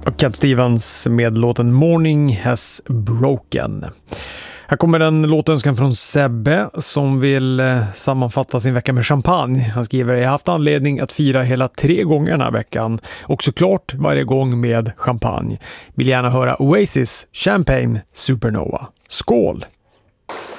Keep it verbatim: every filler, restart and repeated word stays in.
Och Cat Stevens med låten Morning Has Broken. Här kommer en låtönskan från Sebbe som vill eh, sammanfatta sin vecka med champagne. Han skriver: jag har haft anledning att fira hela tre gånger den här veckan. Och såklart varje gång med champagne. Vill gärna höra Oasis Champagne Supernova. Skål!